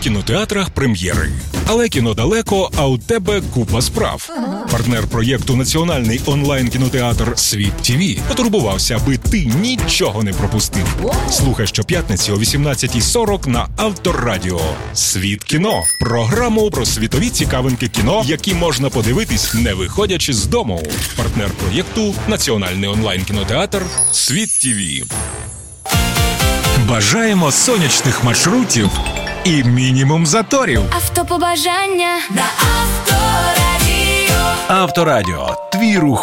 кінотеатрах прем'єри. Але кіно далеко, а у тебе купа справ. Партнер проєкту «Національний онлайн-кінотеатр Світ ТВ» потурбувався, аби ти нічого не пропустив. Слухай щоп'ятниці о 18:40 на Авторадіо. «Світ кіно» – програму про світові цікавинки кіно, які можна подивитись, не виходячи з дому. Партнер проєкту «Національний онлайн-кінотеатр Світ ТВ». Бажаємо сонячних маршрутів і мінімум заторів. Автопобажання на Авторадіо. Авторадіо. Твій рух